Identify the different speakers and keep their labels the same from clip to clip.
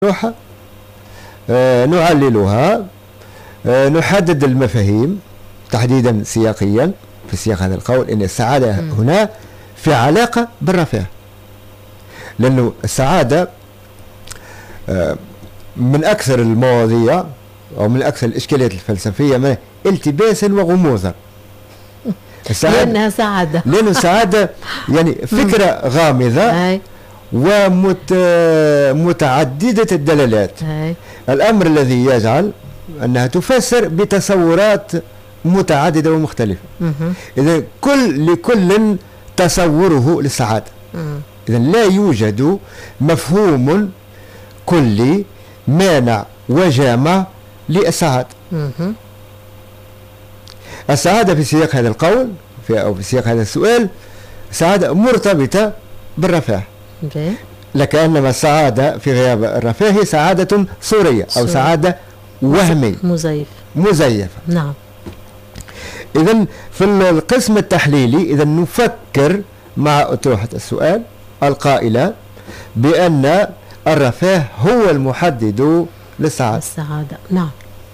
Speaker 1: نوحة نعللها، نحدد المفاهيم تحديدا سياقيا في سياق هذا القول ان السعادة هنا في علاقة بالرفاه، لأنه السعادة من أكثر المواضيع أو من أكثر الإشكاليات الفلسفية التباسا وغموضا.
Speaker 2: لأنها سعادة،
Speaker 1: لأنه السعادة يعني فكرة غامضة ومتعددة الدلالات، الأمر الذي يجعل أنها تفسر بتصورات متعددة ومختلفة. إذا لكل تصوره للسعادة، إذا لا يوجد مفهوم كلي مانع وجامع للسعادة. السعادة في سياق هذا القول أو في سياق هذا السؤال سعادة مرتبطة بالرفاه، لكأنما السعادة في غياب الرفاه هي سعادة صورية أو سعادة وهمية مزيفة.
Speaker 2: نعم.
Speaker 1: إذن في القسم التحليلي إذا نفكر مع أطروحة السؤال القائلة بأن الرفاه هو المحدد للسعادة.
Speaker 2: نعم.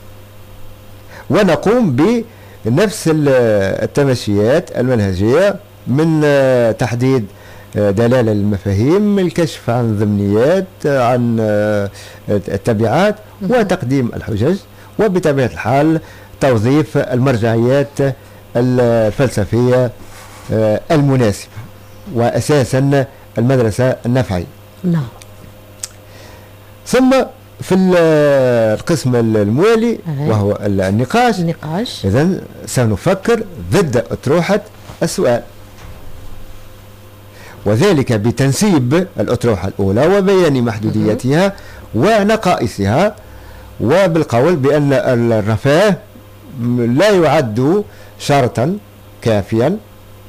Speaker 1: ونقوم بنفس التمشيات المنهجية من تحديد دلالة المفاهيم، الكشف عن ضمنيات، عن التبعات، وتقديم الحجج، وبطبيعة الحال توظيف المرجعيات الفلسفية المناسبة، وأساسا المدرسة النفعية.
Speaker 2: نعم.
Speaker 1: ثم في القسم الموالي وهو النقاش، إذن سنفكر ضد أطروحة السؤال، وذلك بتنسيب الأطروحة الأولى وبيان محدوديتها ونقائصها، وبالقول بأن الرفاه لا يعد شرطا كافيا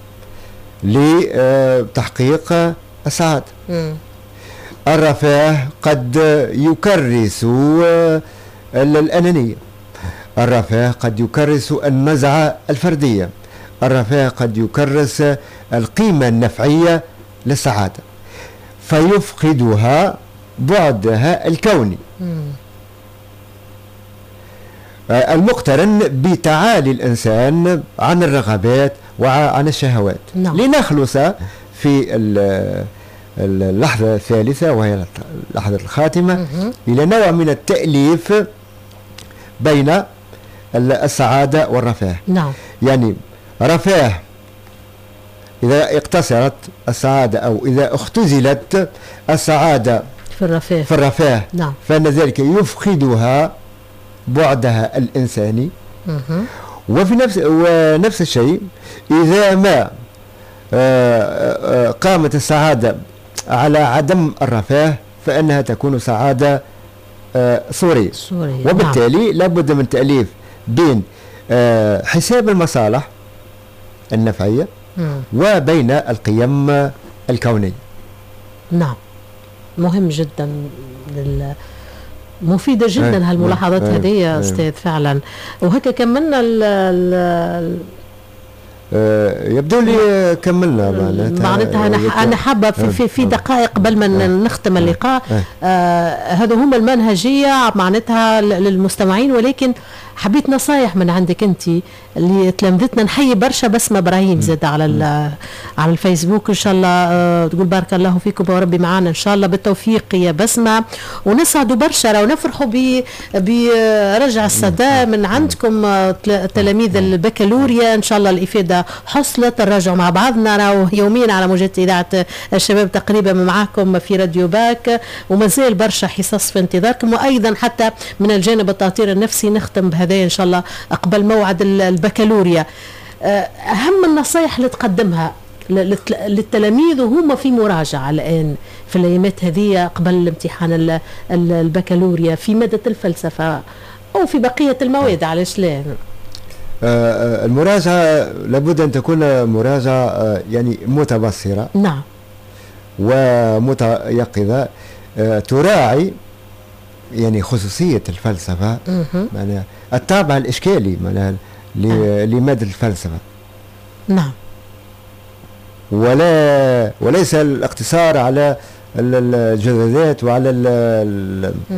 Speaker 1: لتحقيق السعادة. الرفاه قد يكرس الأنانية، الرفاه قد يكرس النزعة الفردية، الرفاه قد يكرس القيمة النفعية للسعادة، فيفقدها بعدها الكوني المقترن بتعالي الإنسان عن الرغبات وعن الشهوات.
Speaker 2: نعم.
Speaker 1: لنخلص في اللحظة الثالثة وهي اللحظة الخاتمة إلى نوع من التأليف بين السعادة والرفاه.
Speaker 2: نعم.
Speaker 1: يعني رفاه إذا اقتصرت السعادة أو إذا اختزلت السعادة في الرفاه
Speaker 2: نعم.
Speaker 1: فإن ذلك يفقدها بعدها الإنساني. وفي نفس الشيء إذا ما قامت السعادة على عدم الرفاه فإنها تكون سعادة صورية. وبالتالي
Speaker 2: نعم.
Speaker 1: لابد من تأليف بين حساب المصالح النفعية وبين القيم الكونية.
Speaker 2: نعم، مهم جدا، مفيدة جدا هالملاحظات هذه يا أستاذ فعلا. وهكا كملنا
Speaker 1: يبدو لي كملنا
Speaker 2: معناتها أنا حابة في دقائق قبل ما نختم اللقاء هذا هم المنهجية معناتها للمستمعين، ولكن حبيت نصايح من عندك أنت اللي تلمذتنا. نحيي برشا بسمة إبراهيم زاد على الفيسبوك، إن شاء الله تقول بارك الله فيكم وربي معانا إن شاء الله بالتوفيق يا بسمة، ونسعدوا برشا ونفرحوا برجع الصدى من عندكم تلاميذ البكالوريا. إن شاء الله الإفادة حصلت، الرجع مع بعضنا راهو يوميا على موجات إذاعة الشباب تقريبا معكم في راديو باك، ومازال برشا حصص في انتظاركم، وأيضا حتى من الجانب التأطير النفسي نختم بهذا إن شاء الله قبل موعد البكالوريا. أهم النصائح اللي تقدمها للتلاميذ وهم في مراجعة الآن في الأيامات هذه قبل الامتحان البكالوريا في مادة الفلسفة أو في بقية المواد، علاش لا؟
Speaker 1: المراجعة لابد أن تكون مراجعة يعني متبصرة.
Speaker 2: نعم.
Speaker 1: ومتيقظة تراعي يعني خصوصية الفلسفة، معناها الطابع الإشكالي معناها لمادة الفلسفة.
Speaker 2: نعم.
Speaker 1: وليس الاقتصار على الجذاذات وعلى